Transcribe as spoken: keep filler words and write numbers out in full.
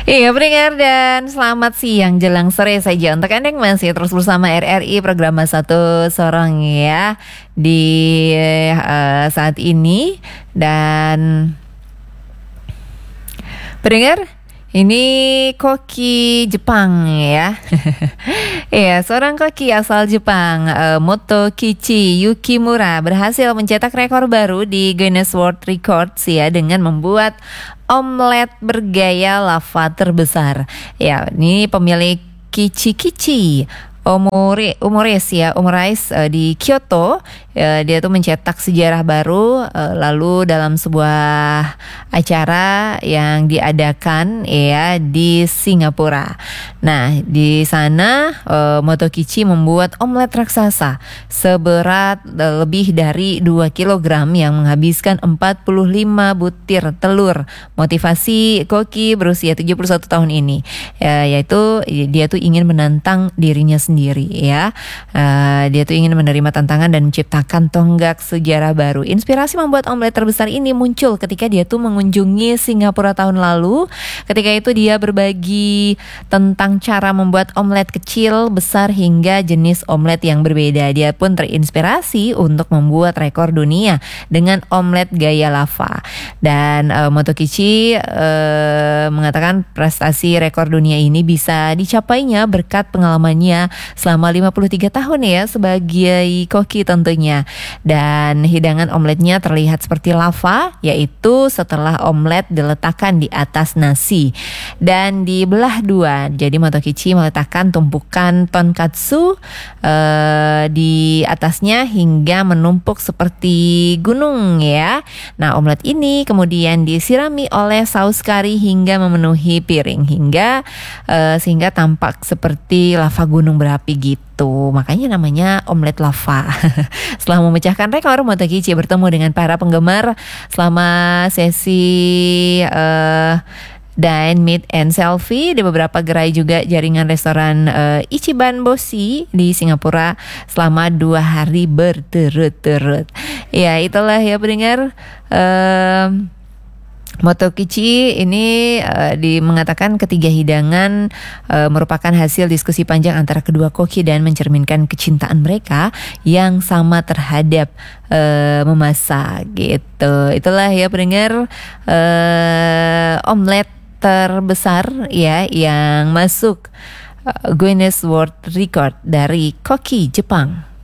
Iya, pendengar dan selamat siang jelang sore saja untuk Anda yang masih terus bersama R R I program Satu Sorong ya di uh, saat ini. Dan pendengar, ini koki Jepang ya. Iya, seorang koki asal Jepang, uh, Motokichi Yukimura berhasil mencetak rekor baru di Guinness World Records ya dengan membuat omelet bergaya lava terbesar. Ya, ini pemilik Kichi-Kichi Omori, Omores ya, Omorice uh, di Kyoto. Uh, dia tuh mencetak sejarah baru uh, lalu dalam sebuah acara yang diadakan ya di Singapura. Nah, di sana uh, Motokichi membuat omelet raksasa seberat uh, lebih dari dua kilogram yang menghabiskan empat puluh lima butir telur. Motivasi koki berusia tujuh puluh satu tahun ini uh, yaitu dia tuh ingin menantang dirinya sendiri. sendiri ya. Uh, dia tuh ingin menerima tantangan dan menciptakan tonggak sejarah baru. Inspirasi membuat omelet terbesar ini muncul ketika dia tuh mengunjungi Singapura tahun lalu. Ketika itu dia berbagi tentang cara membuat omelet kecil, besar hingga jenis omelet yang berbeda. Dia pun terinspirasi untuk membuat rekor dunia dengan omelet gaya lava. Dan uh, Motokichi uh, mengatakan prestasi rekor dunia ini bisa dicapainya berkat pengalamannya selama lima puluh tiga tahun ya sebagai koki tentunya. Dan hidangan omeletnya terlihat seperti lava, yaitu setelah omelet diletakkan di atas nasi dan dibelah dua. Jadi Motokichi meletakkan tumpukan tonkatsu uh, di atasnya hingga menumpuk seperti gunung ya. Nah, omelet ini kemudian disirami oleh saus kari hingga memenuhi piring hingga uh, sehingga tampak seperti lava gunung berapi gitu. Makanya namanya omelet lava. Setelah memecahkan rekor, Motokichi bertemu dengan para penggemar selama sesi uh, dine, meet, and selfie di beberapa gerai juga jaringan restoran uh, Ichiban Boshi di Singapura selama dua hari berturut-turut. Ya, itulah ya pendengar. Uh, Motokichi ini uh, di mengatakan ketiga hidangan uh, merupakan hasil diskusi panjang antara kedua koki dan mencerminkan kecintaan mereka yang sama terhadap uh, memasak gitu. Itulah ya pendengar uh, omelet terbesar ya yang masuk uh, Guinness World Record dari koki Jepang.